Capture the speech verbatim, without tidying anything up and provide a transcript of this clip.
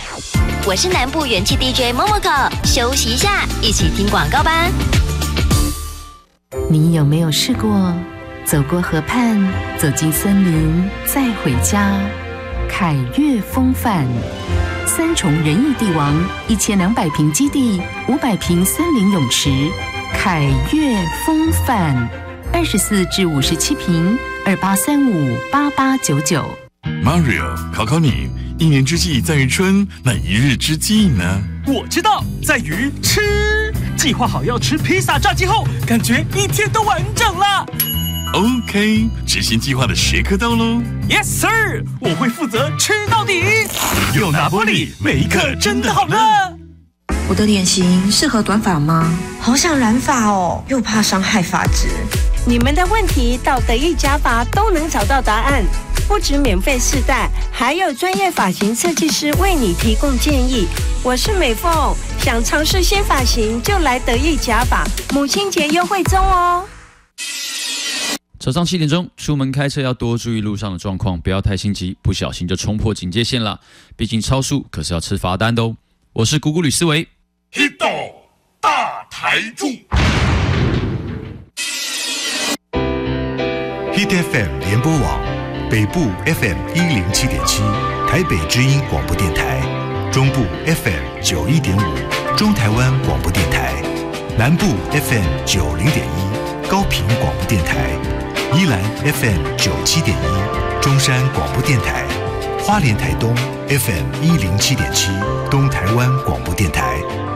我是南部元气 D J Momoko， 休息一下，一起听广告吧。 你有没有试过走过河畔，走进森林，再回家？凯悦风范，三重仁义帝王，一千两百平基地，五百平森林泳池。凯悦风范，二十四至五十七平，二八三五八八九九。 Mario， 考考你，一年之计在于春，那一日之计呢？ 我知道，在于吃。计划好要吃披萨炸鸡后，感觉一天都完整了。 OK， 执行计划的时刻到喽。 Yes sir， 我会负责吃到底。有拿玻璃，每一刻真的好乐。 我的脸型适合短发吗？好想染发哦，又怕伤害发质。 你们的问题到得意假发都能找到答案，不止免费试戴，还有专业发型设计师为你提供建议。我是美凤，想尝试新发型就来得意假发，母亲节优惠中哦。 早上七点钟出门开车要多注意路上的状况，不要太心急，不小心就冲破警戒线了。毕竟超速可是要吃罚单的哦。我是谷谷吕思维。 Hit 大台柱 Hit F M 联播网，北部 F M 一零七点七，台北之音广播电台，中部 F M 九一点五，中台湾广播电台，南部 F M 九零点一，高屏广播电台，宜兰 F M 九七点一，中山广播电台，花莲台东 F M 一零七点七，东台湾广播电台。